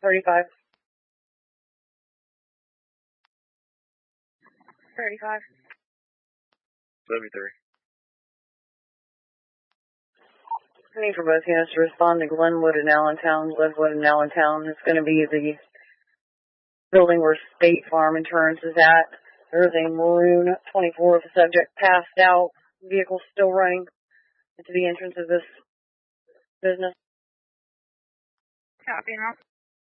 35. 35. 73. I need for both units to respond to Glenwood and Allentown. Glenwood and Allentown is going to be the building where State Farm Insurance is at. There's a maroon 24 with the subject passed out. Vehicle still running into the entrance of this business. Copy, and